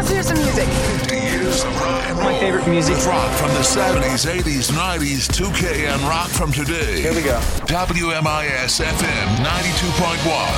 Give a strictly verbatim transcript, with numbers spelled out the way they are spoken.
Let's hear some music. fifty years of rock and roll. My favorite music. With rock from the seventies, eighties, nineties, two K, and rock from today. Here we go. W M I S F M ninety-two point one.